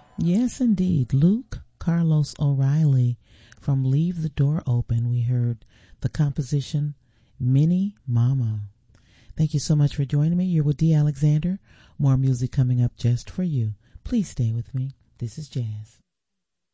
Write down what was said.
Yes, indeed. Luke Carlos O'Reilly from Leave the Door Open. We heard the composition Mini Mama. Thank you so much for joining me. You're with Dee Alexander. More music coming up just for you. Please stay with me. This is Jazz.